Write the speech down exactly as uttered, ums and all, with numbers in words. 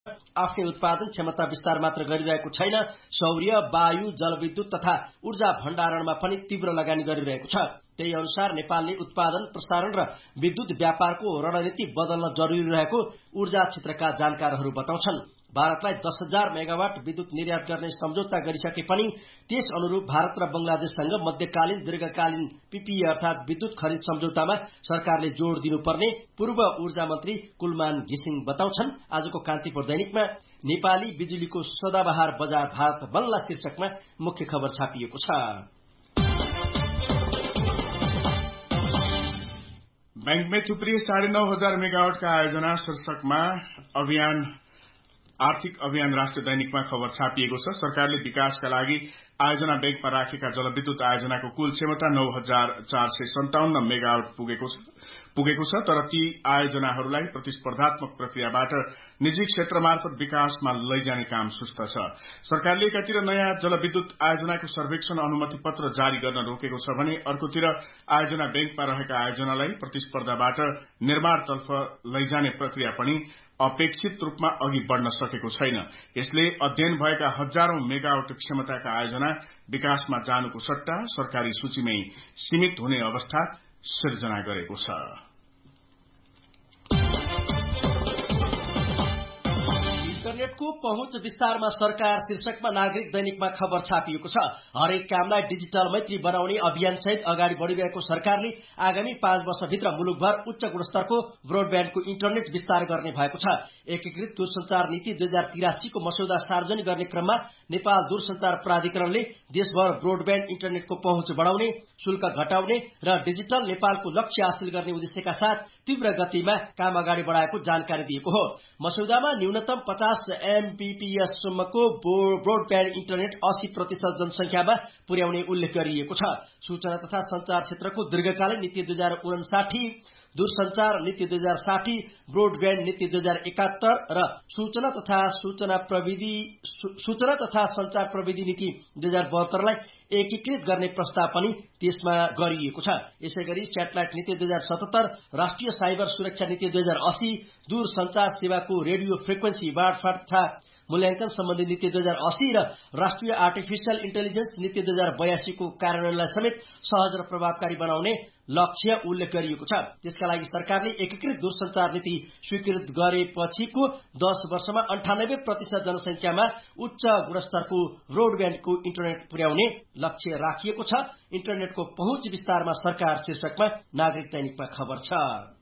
आफ्नै उत्पादन क्षमता विस्तार मात्र गरिरहेको छैन, सौर्य, वायु, जलविद्युत तथा ऊर्जा भण्डारणमा पनि तीव्र लगानी गरिरहेको छ। त्यही अनुसार नेपालले उत्पादन, प्रसारण र विद्युत व्यापारको रणनीति बदल्न जरुरी रहेको ऊर्जा क्षेत्रका जानकारहरू बताउँछन्। भारतलाई दस हजार मेगावाट विद्युत निर्यात गर्ने सम्झौता गरिसके पनि त्यस अनुरूप भारत र बंगलादेशसँग मध्यकालीन दीर्घकालीन पीपीए अर्थात विद्युत खरिद सम्झौतामा सरकारले जोड़ दिनुपर्ने पूर्व ऊर्जा मन्त्री कुलमान घिसिङ बताउँछन्। आजको कान्तिपुर दैनिकमा नेपाली बिजुलीको सदाबहार बजार भारत बन्ला शीर्षकमा मुख्य खबर छापिएको छ। बैंकमै थुप्रिए साढे नौ हजार मेगावाटका आयोजना शीर्षकमा अभियान आर्थिक अभियान राष्ट्रिय दैनिकमा खबर छापिएको छ। सरकारले विकासका लागि आयोजना बैंकमा राखेका जलविद्युत आयोजनाको कुल क्षमता नौ हजार चार सय सन्ताउन्न मेगावाट पुगेको छ पुगेको छ तर ती आयोजनाहरूलाई प्रतिस्पर्धात्मक प्रक्रियाबाट निजी क्षेत्र मार्फत विकासमा लैजाने काम सुस्त छ। सरकारले एकातिर नयाँ जलविद्युत आयोजनाको सर्वेक्षण अनुमति पत्र जारी गर्न रोकेको छ भने अर्कोतिर आयोजना बैंकमा रहेका आयोजनालाई प्रतिस्पर्धाबाट निर्माणतर्फ लैजाने प्रक्रिया पनि अपेक्षित रूपमा अघि बढ़न सकेको छैन। यसले अध्ययन भएका हजारौं मेगावाट क्षमताका आयोजना विकासमा जानुको सट्टा सरकारी सूचीमै सीमित हुने अवस्था सिर्जना गरेको छ। इन्टरनेटको पहुँच विस्तारमा सरकार शीर्षकमा नागरिक दैनिकमा खबर छापिएको छ। हरेक कामलाई डिजिटल मैत्री बनाउने अभियानसहित अगाडि बढ़िरहेको सरकारले आगामी पाँच वर्षभित्र मुलुकभर उच्च गुणस्तरको ब्रोडब्याण्डको इन्टरनेट विस्तार गर्ने भएको छ। एकीकृत दूरसञ्चार नीति दुई हजार तिरासीको मस्यौदा सार्वजनिक गर्ने क्रममा नेपाल दूरसञ्चार प्राधिकरणले देशभर ब्रोडब्याण्ड इन्टरनेटको पहुँच बढ़ाउने, शुल्क घटाउने र डिजिटल नेपालको लक्ष्य हासिल गर्ने उद्देश्यका साथ तीव्र गतिमा काम अगाडि बढ़ाएको जानकारी दिएको हो। मस्यौदामा न्यूनतम पचास एमबीपीएस सम्मको ब्रोडब्याण्ड इन्टरनेट अस्सी प्रतिशत जनसंख्यामा पुर्याउने उल्लेख गरिएको छ। सूचना तथा संचार क्षेत्रको दीर्घकालीन नीति दुई हजार उनासाठी, दूरसञ्चार नीति दुई हजार साठी, ब्रोडब्याण्ड नीति दुई हजार एकात्तर र सूचना तथा सूचना प्रविधि सूचना तथा संचार प्रविधि नीति दुई हजार बहत्तरलाई एकीकृत गर्ने प्रस्ताव पनि त्यसमा गरिएको छ। यसैगरी स्याटेलाइट नीति दुई हजार सतहत्तर, राष्ट्रिय साइबर सुरक्षा नीति दुई हजार अस्सी, दूरसञ्चार सेवाको रेडियो फ्रिक्वेन्सी बाँडफाँड तथा मूल्याङ्कन सम्बन्धी नीति दुई हजार अस्सी र राष्ट्रिय आर्टिफिशियल इन्टेलिजेन्स नीति दुई हजार बयासीको कार्यान्वयनलाई समेत सहज र प्रभावकारी बनाउने लक्ष्य उल्लेख गरिएको छ। त्यसका लागि सरकारले एकीकृत दूरसञ्चार नीति स्वीकृत गरेपछिको दस वर्षमा अन्ठानब्बे प्रतिशत जनसंख्यामा उच्च गुणस्तरको ब्रोडब्याण्डको इन्टरनेट पुर्याउने लक्ष्य राखिएको छ। इन्टरनेटको पहुँच विस्तारमा सरकार शीर्षकमा नागरिक दैनिकमा खबर छ।